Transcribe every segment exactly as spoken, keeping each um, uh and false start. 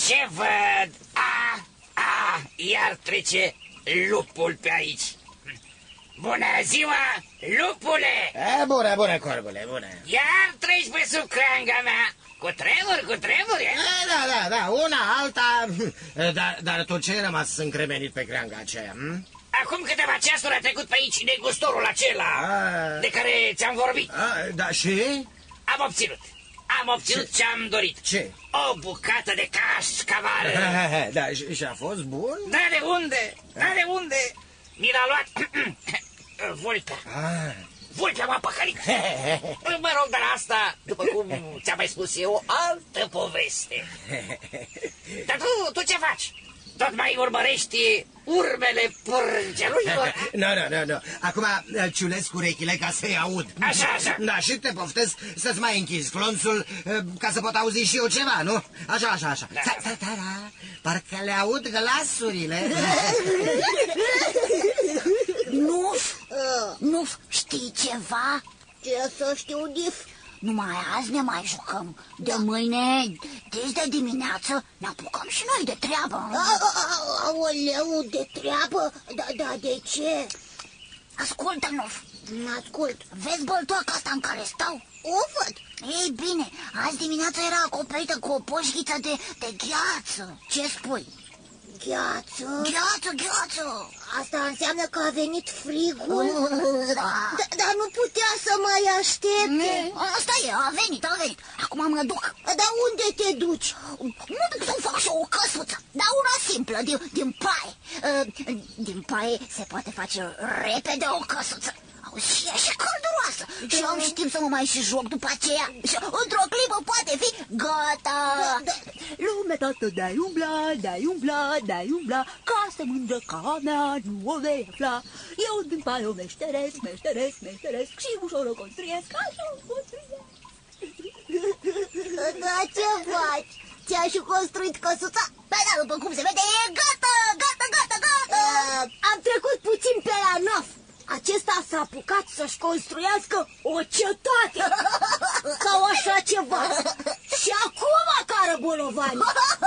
Ce văd? A, a, iar trece lupul pe aici. Bună ziua, lupule! E, bună, bună, corbule, bună. Iar treci pe sub creanga mea. Cu tremur, cu tremur, e? Da, da, da, una, alta. Dar, dar tu ce ai rămas încremenit pe creanga aceea? Hm? Acum câteva ceasuri a trecut pe aici negustorul acela A... de care ți-am vorbit. A, da, și? Am obținut. Am obținut ce am dorit. Ce? O bucată de cașcaval. Da, și, și a fost bun? Da, de unde? Da, de unde? Mi l-a luat vulpea. Ah. Vulpea m-a păcălit. Mă rog, dar asta, după cum ți-am mai spus eu, o altă poveste. Dar tu, tu ce faci? Tot mai urmărești urmele părgelui? Nu, nu, nu, nu. Acum ciulesc urechile ca să-i aud. Așa, așa. Da, și te poftesc să-ți mai închizi clonțul ca să pot auzi și eu ceva, nu? Așa, așa, așa. Da. Sta, sta, sta, da. Parcă le aud glasurile. Nu, nu știi ceva? Ce să știu, Nif? Numai azi ne mai jucăm. De mâine, deci de dimineață, ne apucăm și noi de treabă. Aoleu, de treabă? Da, da, de ce? Ascultă, Nuf. Ascult. Vezi băltoaca asta în care stau? O văd. Ei bine, azi dimineața era acoperită cu o poșghiță de, de gheață. Ce spui? Gheață? Gheață, gheață. Asta înseamnă că a venit frigul? Da. Da, dar nu putea să mai aștepte. Asta e, a venit, a venit. Acum mă duc. Dar unde te duci? Mă duc să fac și o căsuță, dar una simplă, din, din paie. Din paie se poate face repede o căsuță. Auzi, și e și călduroasă. Și am și timp să mă mai și joc după aceea. Și într-o clipă poate fi gata. Lumea toată de-ai umbla, de-ai umbla, de-ai umbla, ca să mândră ca mea nu o vei afla. Eu din paie o meșteresc, meșteresc, meșteresc și ușor o construiesc, așa o construiesc. Da, ce faci? Ți-ai și construit căsuța? Păi da, după cum se vede, e gata, gata, gata, gata. Uh, am trecut puțin pe la Nof. Acesta s-a apucat să-și construiască o cetate sau așa ceva. Și acum cară bolovani.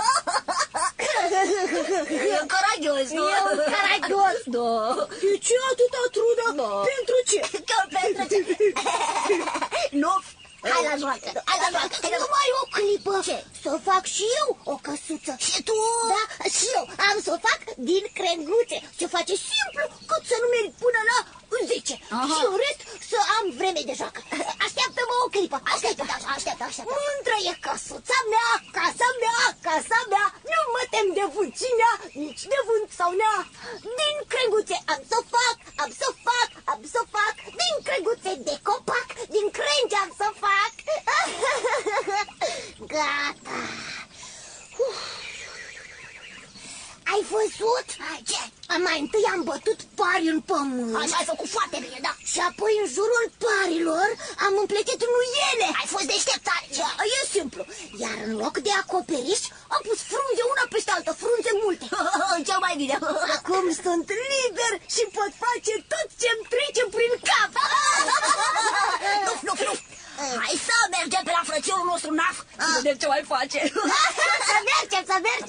E caragios, nu? E un caragios. Da. De ce atâta trudă? Da. Pentru ce? Chiar pentru ce? Nu? Hai la joacă, hai la joacă. Numai o clipă. Ce? Să fac și eu o căsuță. Și tu? Da, și eu am să o fac din crenguțe. Se face simplu, cât să nu merg până la zece. Aha. Și în rest să am vreme de joacă. Așteaptă-mă o clipă. Așteaptă, așteaptă, așteaptă. Mândră e căsuța mea, casa mea, casa mea. Nu mă tem de vâncimea, nici de vânt sau nea. Din crenguțe am să fac, am să fac, am să fac. Din crenguțe de copac, din crengi am să fac. Gata. Uf. Ai văzut? Ce? Mai întâi am bătut pari în pământ. Așa ai făcut foarte bine, da. Și apoi în jurul parilor am împletit nuiele. Ai fost deșteptare. Da, e simplu. Iar în loc de acoperiș am pus frunze una peste altă, frunze multe. Cel mai bine. Acum sunt liber și pot face tot ce-mi trece prin cap. Nu, nu, nu. Hai să mergem pe la frățiorul nostru Naf. Să vedem ce mai face. Să mergem, să mergem.